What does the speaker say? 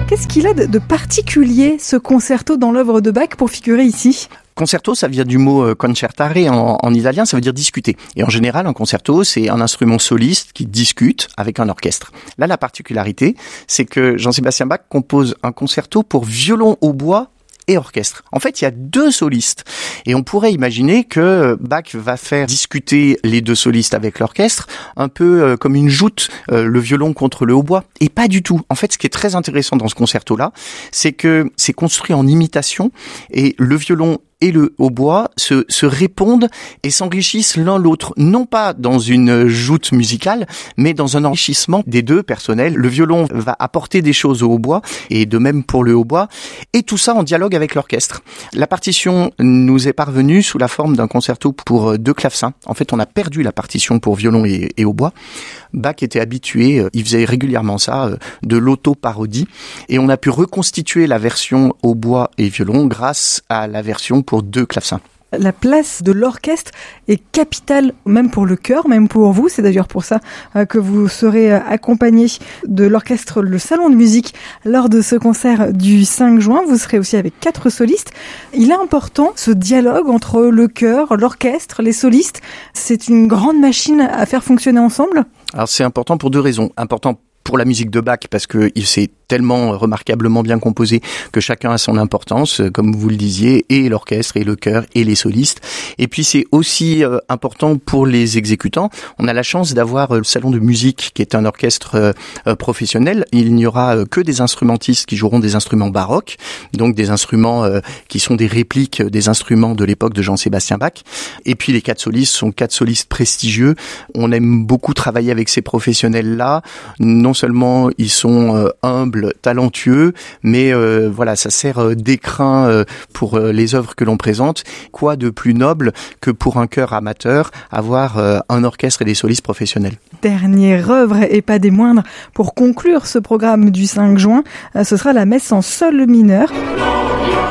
Qu'est-ce qu'il a de particulier, ce concerto dans l'œuvre de Bach, pour figurer ici ? Concerto, ça vient du mot concertare en italien, ça veut dire discuter. Et en général, un concerto, c'est un instrument soliste qui discute avec un orchestre. Là, la particularité, c'est que Jean-Sébastien Bach compose un concerto pour violon, hautbois et orchestre. En fait, il y a 2 solistes. Et on pourrait imaginer que Bach va faire discuter les 2 solistes avec l'orchestre, un peu comme une joute, le violon contre le hautbois. Et pas du tout. En fait, ce qui est très intéressant dans ce concerto-là, c'est que c'est construit en imitation et le violon et le hautbois se répondent et s'enrichissent l'un l'autre, non pas dans une joute musicale, mais dans un enrichissement des 2 personnels. Le violon va apporter des choses au hautbois, et de même pour le hautbois, et tout ça en dialogue avec l'orchestre. La partition nous est parvenue sous la forme d'un concerto pour 2 clavecins. En fait, on a perdu la partition pour violon et hautbois. Bach était habitué, il faisait régulièrement ça, de l'auto-parodie, et on a pu reconstituer la version hautbois et violon grâce à la version pour 2 clavecins. La place de l'orchestre est capitale, même pour le chœur, même pour vous. C'est d'ailleurs pour ça que vous serez accompagné de l'orchestre Le Salon de Musique lors de ce concert du 5 juin. Vous serez aussi avec 4 solistes. Il est important, ce dialogue entre le chœur, l'orchestre, les solistes. C'est une grande machine à faire fonctionner ensemble. Alors c'est important pour 2 raisons. Important pour la musique de Bach, parce que il s'est tellement remarquablement bien composé que chacun a son importance, comme vous le disiez, et l'orchestre, et le chœur, et les solistes. Et puis c'est aussi important pour les exécutants. On a la chance d'avoir le Salon de Musique, qui est un orchestre professionnel. Il n'y aura que des instrumentistes qui joueront des instruments baroques, donc des instruments qui sont des répliques des instruments de l'époque de Jean-Sébastien Bach. Et puis les 4 solistes sont 4 solistes prestigieux. On aime beaucoup travailler avec ces professionnels-là. Non seulement ils sont humbles, talentueux, mais voilà, ça sert d'écrin pour les œuvres que l'on présente. Quoi de plus noble que pour un chœur amateur avoir un orchestre et des solistes professionnels. Dernière œuvre, et pas des moindres, pour conclure ce programme du 5 juin, ce sera la messe en sol mineur.